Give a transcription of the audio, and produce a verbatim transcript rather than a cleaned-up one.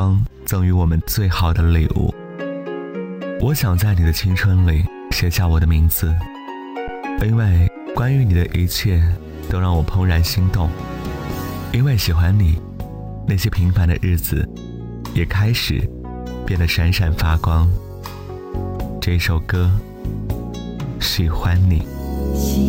方赠予我们最好的礼物。我想在你的青春里写下我的名字，因为关于你的一切都让我怦然心动。因为喜欢你，那些平凡的日子也开始变得闪闪发光。这首歌，喜欢你。